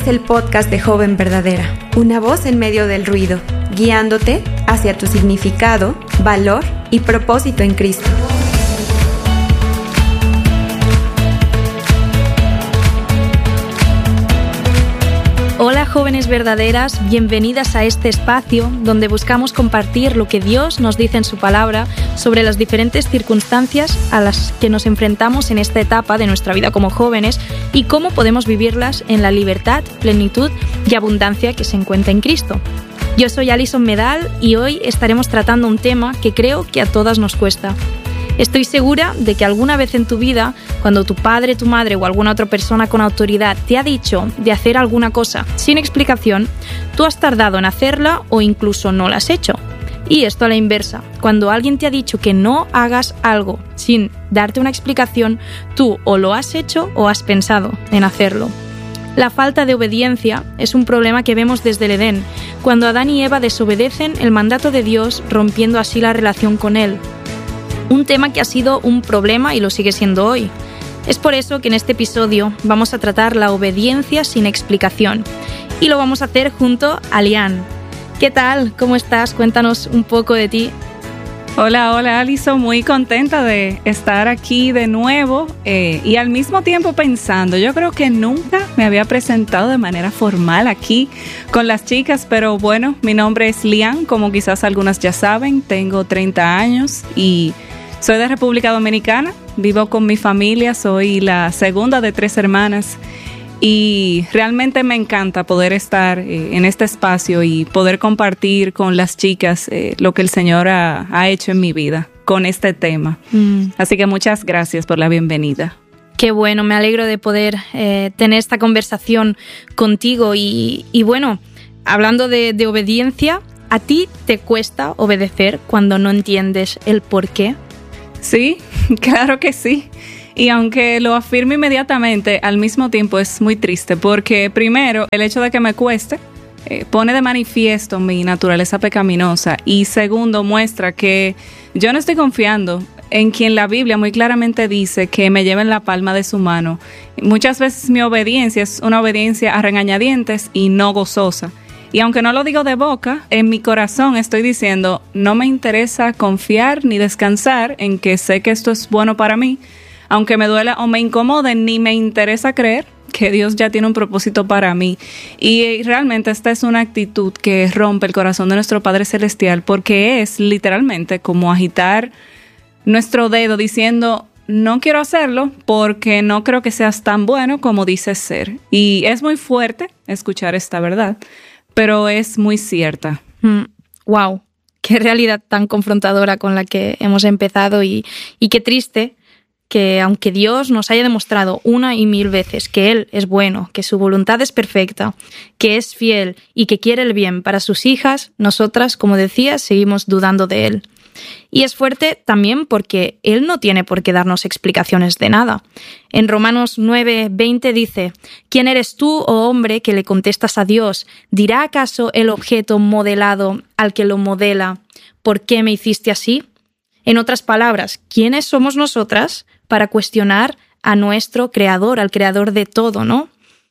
es el podcast de Joven Verdadera, una voz en medio del ruido, guiándote hacia tu significado, valor y propósito en Cristo. Hola jóvenes verdaderas, bienvenidas a este espacio donde buscamos compartir lo que Dios nos dice en su palabra sobre las diferentes circunstancias a las que nos enfrentamos en esta etapa de nuestra vida como jóvenes y cómo podemos vivirlas en la libertad, plenitud y abundancia que se encuentra en Cristo. Yo soy Alison Medal y hoy estaremos tratando un tema que creo que a todas nos cuesta. Estoy segura de que alguna vez en tu vida, cuando tu padre, tu madre o alguna otra persona con autoridad te ha dicho de hacer alguna cosa sin explicación, tú has tardado en hacerla o incluso no la has hecho. Y esto a la inversa, cuando alguien te ha dicho que no hagas algo sin darte una explicación, tú o lo has hecho o has pensado en hacerlo. La falta de obediencia es un problema que vemos desde el Edén, cuando Adán y Eva desobedecen el mandato de Dios, rompiendo así la relación con Él. Un tema que ha sido un problema y lo sigue siendo hoy. Es por eso que en este episodio vamos a tratar la obediencia sin explicación. Y lo vamos a hacer junto a Lian. ¿Qué tal? ¿Cómo estás? Cuéntanos un poco de ti. Hola Alison, muy contenta de estar aquí de nuevo y al mismo tiempo pensando, yo creo que nunca me había presentado de manera formal aquí con las chicas, pero bueno, mi nombre es Lian, como quizás algunas ya saben, tengo 30 años y soy de República Dominicana, vivo con mi familia, soy la segunda de 3 hermanas y realmente me encanta poder estar en este espacio y poder compartir con las chicas lo que el Señor ha hecho en mi vida con este tema. Así que muchas gracias por la bienvenida. Qué bueno, me alegro de poder tener esta conversación contigo y bueno, hablando de obediencia, ¿a ti te cuesta obedecer cuando no entiendes el por qué? Sí, claro que sí. Y aunque lo afirme inmediatamente, al mismo tiempo es muy triste porque primero, el hecho de que me cueste pone de manifiesto mi naturaleza pecaminosa y segundo, muestra que yo no estoy confiando en quien la Biblia muy claramente dice que me lleva en la palma de su mano. Muchas veces mi obediencia es una obediencia a regañadientes y no gozosa. Y aunque no lo digo de boca, en mi corazón estoy diciendo, no me interesa confiar ni descansar en que sé que esto es bueno para mí, aunque me duela o me incomode, ni me interesa creer que Dios ya tiene un propósito para mí. Y realmente esta es una actitud que rompe el corazón de nuestro Padre Celestial, porque es literalmente como agitar nuestro dedo diciendo, no quiero hacerlo porque no creo que seas tan bueno como dices ser. Y es muy fuerte escuchar esta verdad, pero es muy cierta. Wow, qué realidad tan confrontadora con la que hemos empezado y qué triste que aunque Dios nos haya demostrado una y mil veces que Él es bueno, que su voluntad es perfecta, que es fiel y que quiere el bien para sus hijas, nosotras, como decía, seguimos dudando de Él. Y es fuerte también porque Él no tiene por qué darnos explicaciones de nada. En Romanos 9:20 dice, ¿quién eres tú, oh hombre, que le contestas a Dios? ¿Dirá acaso el objeto modelado al que lo modela, ¿por qué me hiciste así? En otras palabras, ¿quiénes somos nosotras para cuestionar a nuestro Creador, al Creador de todo, ¿no?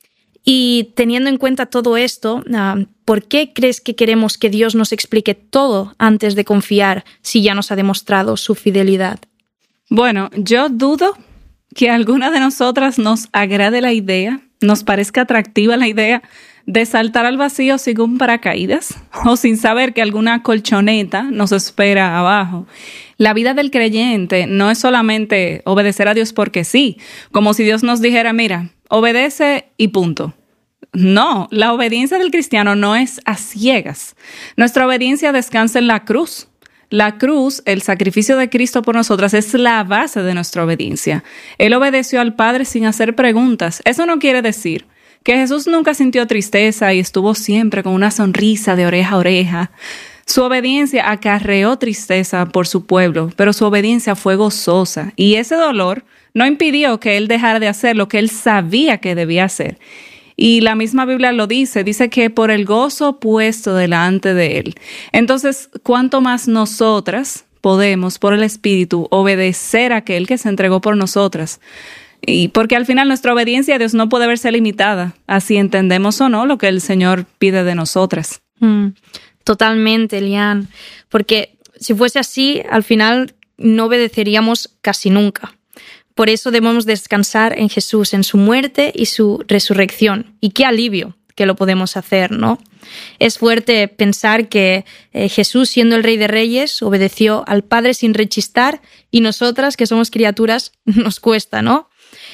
Y teniendo en cuenta todo esto, ¿por qué crees que queremos que Dios nos explique todo antes de confiar si ya nos ha demostrado su fidelidad? Bueno, yo dudo que a alguna de nosotras nos agrade la idea, nos parezca atractiva la idea de saltar al vacío sin un paracaídas o sin saber que alguna colchoneta nos espera abajo. La vida del creyente no es solamente obedecer a Dios porque sí, como si Dios nos dijera, mira, obedece y punto. No, la obediencia del cristiano no es a ciegas. Nuestra obediencia descansa en la cruz. La cruz, el sacrificio de Cristo por nosotras, es la base de nuestra obediencia. Él obedeció al Padre sin hacer preguntas. Eso no quiere decir que Jesús nunca sintió tristeza y estuvo siempre con una sonrisa de oreja a oreja. Su obediencia acarreó tristeza por su pueblo, pero su obediencia fue gozosa. Y ese dolor no impidió que Él dejara de hacer lo que Él sabía que debía hacer. Y la misma Biblia lo dice que por el gozo puesto delante de Él. Entonces, ¿cuánto más nosotras podemos, por el Espíritu, obedecer a aquel que se entregó por nosotras? Y porque al final nuestra obediencia a Dios no puede verse limitada, así entendemos o no lo que el Señor pide de nosotras. Totalmente, Lian, porque si fuese así, al final no obedeceríamos casi nunca. Por eso debemos descansar en Jesús, en su muerte y su resurrección. Y qué alivio que lo podemos hacer, ¿no? Es fuerte pensar que Jesús, siendo el Rey de Reyes, obedeció al Padre sin rechistar, y nosotras, que somos criaturas, nos cuesta, ¿no?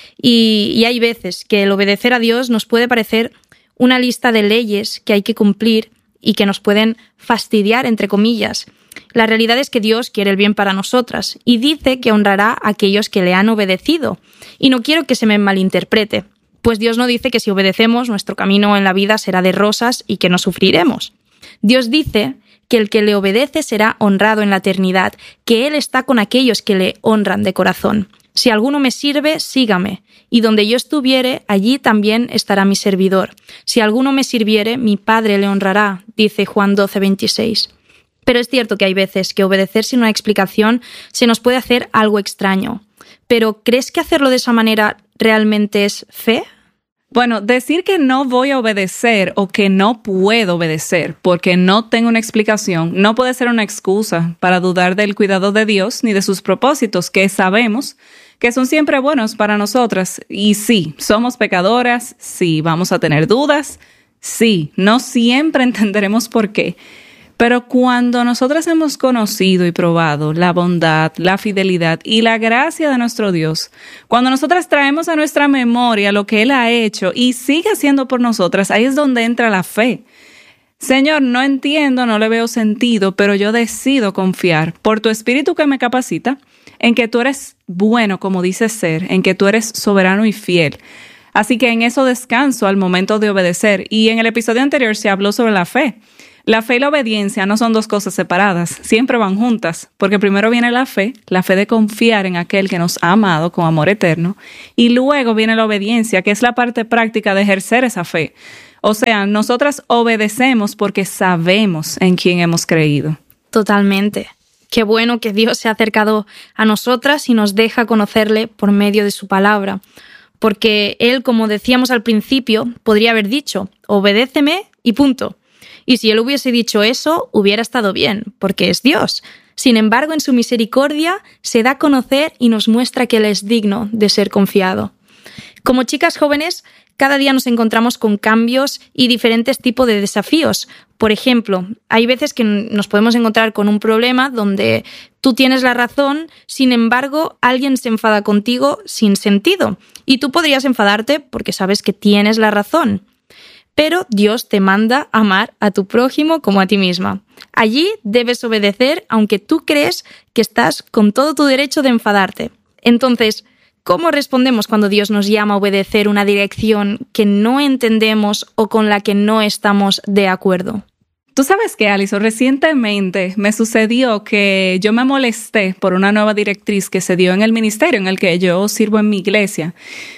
Y hay veces que el obedecer a Dios nos puede parecer una lista de leyes que hay que cumplir y que nos pueden fastidiar, entre comillas. La realidad es que Dios quiere el bien para nosotras y dice que honrará a aquellos que le han obedecido. Y no quiero que se me malinterprete, pues Dios no dice que si obedecemos nuestro camino en la vida será de rosas y que no sufriremos. Dios dice que el que le obedece será honrado en la eternidad, que Él está con aquellos que le honran de corazón. Si alguno me sirve, sígame, y donde yo estuviere, allí también estará mi servidor. Si alguno me sirviere, mi Padre le honrará, dice Juan 12:26. Pero es cierto que hay veces que obedecer sin una explicación se nos puede hacer algo extraño. Pero ¿crees que hacerlo de esa manera realmente es fe? Bueno, decir que no voy a obedecer o que no puedo obedecer porque no tengo una explicación no puede ser una excusa para dudar del cuidado de Dios ni de sus propósitos, que sabemos que son siempre buenos para nosotras. Y sí, somos pecadoras, sí, vamos a tener dudas, sí, no siempre entenderemos por qué. Pero cuando nosotras hemos conocido y probado la bondad, la fidelidad y la gracia de nuestro Dios, cuando nosotras traemos a nuestra memoria lo que Él ha hecho y sigue haciendo por nosotras, ahí es donde entra la fe. Señor, no entiendo, no le veo sentido, pero yo decido confiar por tu Espíritu que me capacita en que tú eres bueno como dices ser, en que tú eres soberano y fiel. Así que en eso descanso al momento de obedecer. Y en el episodio anterior se habló sobre la fe. La fe y la obediencia no son dos cosas separadas, siempre van juntas, porque primero viene la fe de confiar en aquel que nos ha amado con amor eterno, y luego viene la obediencia, que es la parte práctica de ejercer esa fe. O sea, nosotras obedecemos porque sabemos en quién hemos creído. Totalmente. Qué bueno que Dios se ha acercado a nosotras y nos deja conocerle por medio de su palabra, porque Él, como decíamos al principio, podría haber dicho, obedéceme y punto. Y si Él hubiese dicho eso, hubiera estado bien, porque es Dios. Sin embargo, en su misericordia se da a conocer y nos muestra que Él es digno de ser confiado. Como chicas jóvenes, cada día nos encontramos con cambios y diferentes tipos de desafíos. Por ejemplo, hay veces que nos podemos encontrar con un problema donde tú tienes la razón, sin embargo, alguien se enfada contigo sin sentido. Y tú podrías enfadarte porque sabes que tienes la razón. Pero Dios te manda amar a tu prójimo como a ti misma. Allí debes obedecer aunque tú crees que estás con todo tu derecho de enfadarte. Entonces, ¿cómo respondemos cuando Dios nos llama a obedecer una dirección que no entendemos o con la que no estamos de acuerdo? Tú sabes que, Alison, recientemente me sucedió que yo me molesté por una nueva directriz que se dio en el ministerio en el que yo sirvo en mi iglesia.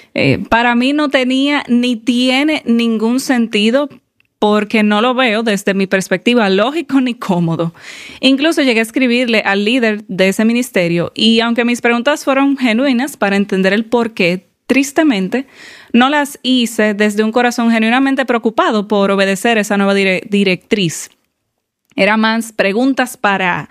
Para mí no tenía ni tiene ningún sentido porque no lo veo desde mi perspectiva lógico ni cómodo. Incluso llegué a escribirle al líder de ese ministerio y aunque mis preguntas fueron genuinas para entender el por qué, tristemente, no las hice desde un corazón genuinamente preocupado por obedecer esa nueva directriz. Eran más preguntas para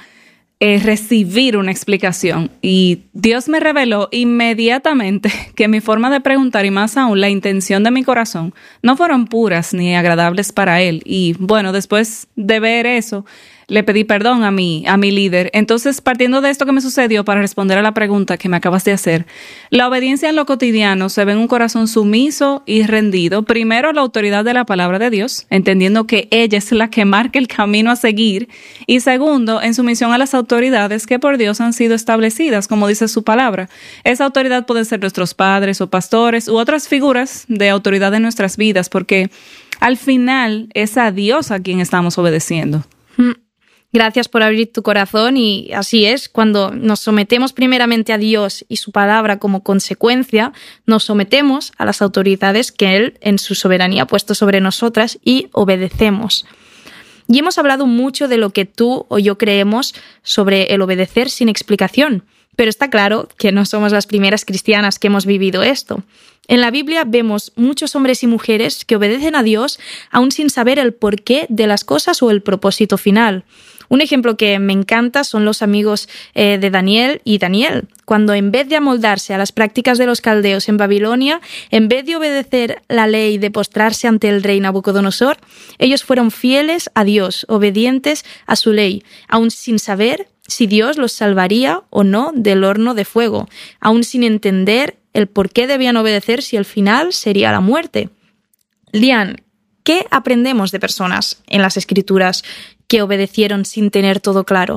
recibir una explicación. Y Dios me reveló inmediatamente que mi forma de preguntar y más aún la intención de mi corazón no fueron puras ni agradables para Él. Y bueno, después de ver eso, le pedí perdón a mi líder. Entonces, partiendo de esto que me sucedió, para responder a la pregunta que me acabas de hacer, la obediencia en lo cotidiano se ve en un corazón sumiso y rendido, primero a la autoridad de la palabra de Dios, entendiendo que ella es la que marca el camino a seguir, y segundo, en sumisión a las autoridades que por Dios han sido establecidas, como dice su palabra. Esa autoridad puede ser nuestros padres o pastores u otras figuras de autoridad en nuestras vidas, porque al final es a Dios a quien estamos obedeciendo. Gracias por abrir tu corazón y así es, cuando nos sometemos primeramente a Dios y su palabra como consecuencia, nos sometemos a las autoridades que Él en su soberanía ha puesto sobre nosotras y obedecemos. Y hemos hablado mucho de lo que tú o yo creemos sobre el obedecer sin explicación, Pero está claro que no somos las primeras cristianas que hemos vivido esto. En la Biblia vemos muchos hombres y mujeres que obedecen a Dios aún sin saber el porqué de las cosas o el propósito final. Un ejemplo que me encanta son los amigos de Daniel y Daniel, cuando en vez de amoldarse a las prácticas de los caldeos en Babilonia, en vez de obedecer la ley de postrarse ante el rey Nabucodonosor, ellos fueron fieles a Dios, obedientes a su ley, aún sin saber si Dios los salvaría o no del horno de fuego, aún sin entender el por qué debían obedecer si el final sería la muerte. Lian, ¿qué aprendemos de personas en las Escrituras que obedecieron sin tener todo claro?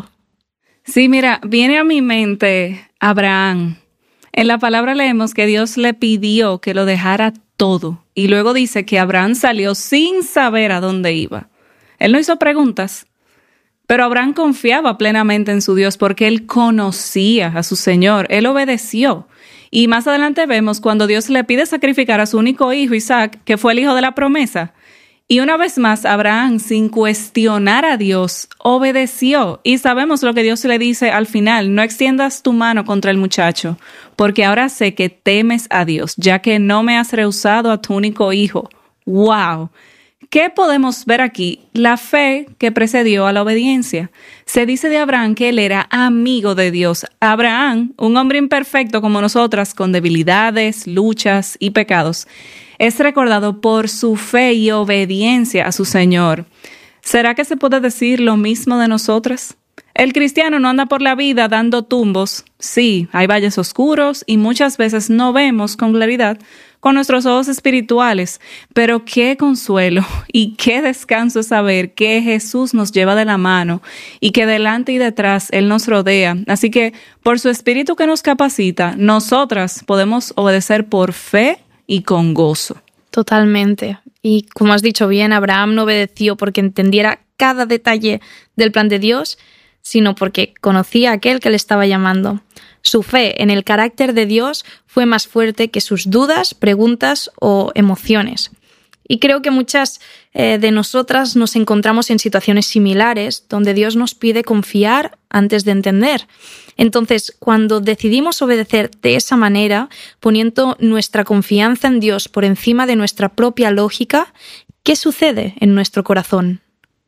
Sí, mira, viene a mi mente Abraham. En la palabra leemos que Dios le pidió que lo dejara todo y luego dice que Abraham salió sin saber a dónde iba. Él no hizo preguntas, pero Abraham confiaba plenamente en su Dios porque él conocía a su Señor, él obedeció. Y más adelante vemos cuando Dios le pide sacrificar a su único hijo, Isaac, que fue el hijo de la promesa. Y una vez más, Abraham, sin cuestionar a Dios, obedeció. Y sabemos lo que Dios le dice al final: no extiendas tu mano contra el muchacho, porque ahora sé que temes a Dios, ya que no me has rehusado a tu único hijo. ¡Wow! ¿Qué podemos ver aquí? La fe que precedió a la obediencia. Se dice de Abraham que él era amigo de Dios. Abraham, un hombre imperfecto como nosotras, con debilidades, luchas y pecados, es recordado por su fe y obediencia a su Señor. ¿Será que se puede decir lo mismo de nosotras? El cristiano no anda por la vida dando tumbos. Sí, hay valles oscuros y muchas veces no vemos con claridad con nuestros ojos espirituales, pero qué consuelo y qué descanso es saber que Jesús nos lleva de la mano y que delante y detrás Él nos rodea. Así que por su Espíritu que nos capacita, nosotras podemos obedecer por fe y con gozo. Totalmente. Y como has dicho bien, Abraham no obedeció porque entendiera cada detalle del plan de Dios, sino porque conocía a aquel que le estaba llamando. Su fe en el carácter de Dios fue más fuerte que sus dudas, preguntas o emociones. Y creo que muchas de nosotras nos encontramos en situaciones similares donde Dios nos pide confiar antes de entender. Entonces, cuando decidimos obedecer de esa manera, poniendo nuestra confianza en Dios por encima de nuestra propia lógica, ¿qué sucede en nuestro corazón?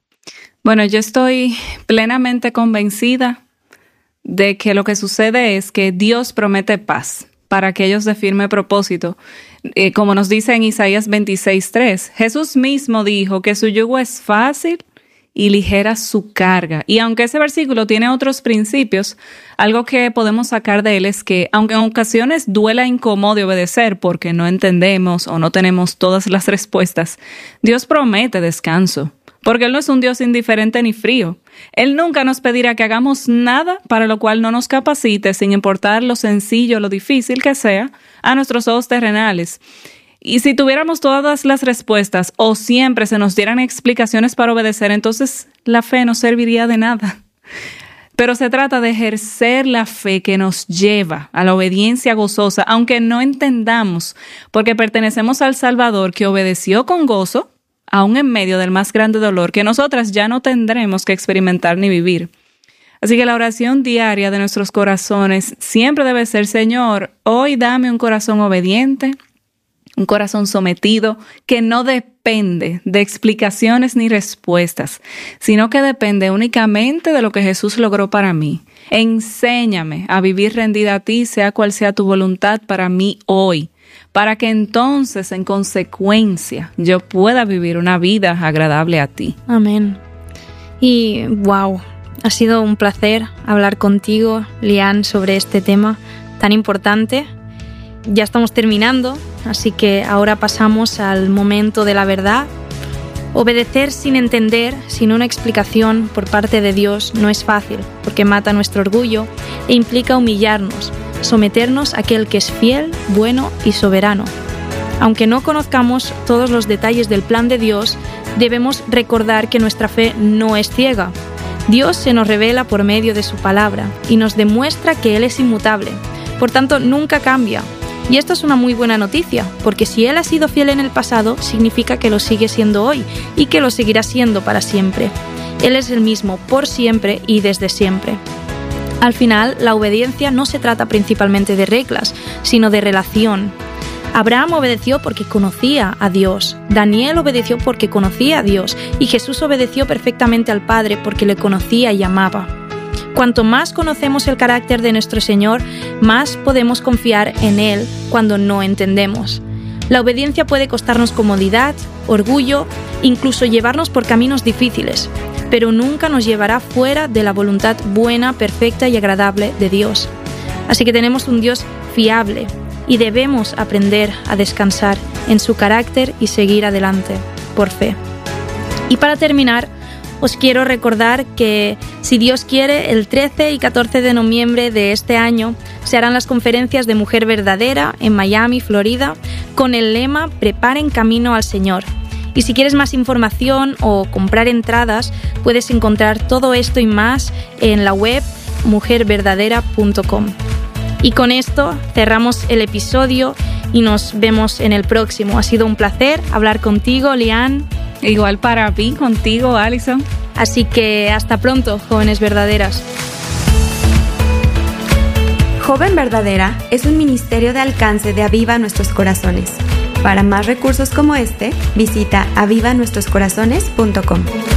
Bueno, yo estoy plenamente convencida de que lo que sucede es que Dios promete paz para aquellos de firme propósito. Como nos dice en Isaías 26:3, Jesús mismo dijo que su yugo es fácil y ligera su carga. Y aunque ese versículo tiene otros principios, algo que podemos sacar de él es que, aunque en ocasiones duela e incomode obedecer porque no entendemos o no tenemos todas las respuestas, Dios promete descanso. Porque Él no es un Dios indiferente ni frío. Él nunca nos pedirá que hagamos nada para lo cual no nos capacite, sin importar lo sencillo o lo difícil que sea, a nuestros ojos terrenales. Y si tuviéramos todas las respuestas o siempre se nos dieran explicaciones para obedecer, entonces la fe no serviría de nada. Pero se trata de ejercer la fe que nos lleva a la obediencia gozosa, aunque no entendamos, porque pertenecemos al Salvador que obedeció con gozo, aún en medio del más grande dolor que nosotras ya no tendremos que experimentar ni vivir. Así que la oración diaria de nuestros corazones siempre debe ser: Señor, hoy dame un corazón obediente, un corazón sometido, que no depende de explicaciones ni respuestas, sino que depende únicamente de lo que Jesús logró para mí. Enséñame a vivir rendida a ti, sea cual sea tu voluntad para mí hoy, para que entonces, en consecuencia, yo pueda vivir una vida agradable a ti. Amén. Y wow, ha sido un placer hablar contigo, Lian, sobre este tema tan importante. Ya estamos terminando, así que ahora pasamos al momento de la verdad. Obedecer sin entender, sin una explicación por parte de Dios, no es fácil, porque mata nuestro orgullo e implica humillarnos, someternos a aquel que es fiel, bueno y soberano. Aunque no conozcamos todos los detalles del plan de Dios, debemos recordar que nuestra fe no es ciega. Dios se nos revela por medio de su palabra y nos demuestra que Él es inmutable. Por tanto, nunca cambia. Y esto es una muy buena noticia, porque si Él ha sido fiel en el pasado, significa que lo sigue siendo hoy y que lo seguirá siendo para siempre. Él es el mismo por siempre y desde siempre. Al final, la obediencia no se trata principalmente de reglas, sino de relación. Abraham obedeció porque conocía a Dios, Daniel obedeció porque conocía a Dios y Jesús obedeció perfectamente al Padre porque le conocía y amaba. Cuanto más conocemos el carácter de nuestro Señor, más podemos confiar en Él cuando no entendemos. La obediencia puede costarnos comodidad, orgullo, incluso llevarnos por caminos difíciles, pero nunca nos llevará fuera de la voluntad buena, perfecta y agradable de Dios. Así que tenemos un Dios fiable y debemos aprender a descansar en su carácter y seguir adelante por fe. Y para terminar, os quiero recordar que, si Dios quiere, el 13 y 14 de noviembre de este año se harán las conferencias de Mujer Verdadera en Miami, Florida, con el lema Preparen camino al Señor. Y si quieres más información o comprar entradas, puedes encontrar todo esto y más en la web mujerverdadera.com. Y con esto cerramos el episodio y nos vemos en el próximo. Ha sido un placer hablar contigo, Lian. Igual para mí, contigo, Alison. Así que hasta pronto, jóvenes verdaderas. Joven Verdadera es un ministerio de alcance de Aviva Nuestros Corazones. Para más recursos como este, visita avivanuestroscorazones.com.